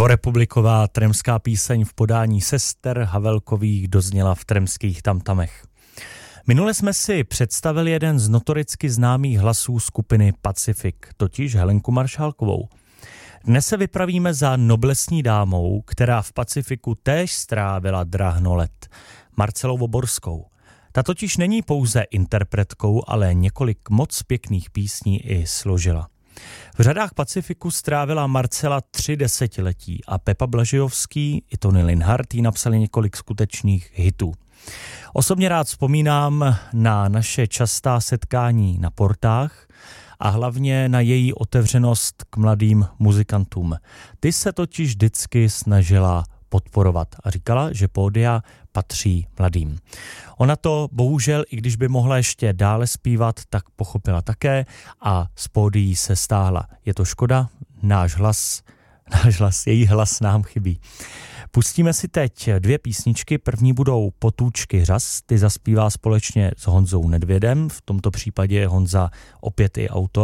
Novorepubliková tremská píseň v podání sester Havelkových dozněla v tremských tamtamech. Minule jsme si představili jeden z notoricky známých hlasů skupiny Pacific, totiž Helenku Maršálkovou. Dnes se vypravíme za noblesní dámou, která v Pacifiku též strávila drahno let, Marcelou Voborskou. Ta totiž není pouze interpretkou, ale několik moc pěkných písní i složila. V řadách Pacifiku strávila Marcela 3 desetiletí a Pepa Blažejovský i Tony Linhart jí napsali několik skutečných hitů. Osobně rád vzpomínám na naše častá setkání na portách a hlavně na její otevřenost k mladým muzikantům. Ty se totiž vždycky snažila podporovat a říkala, že pódia patří mladým. Ona to bohužel, i když by mohla ještě dále zpívat, tak pochopila také a z pódií se stáhla. Je to škoda, její hlas nám chybí. Pustíme si teď 2 písničky, první budou Potůčky řas, ty zaspívá společně s Honzou Nedvědem, v tomto případě je Honza opět i autor.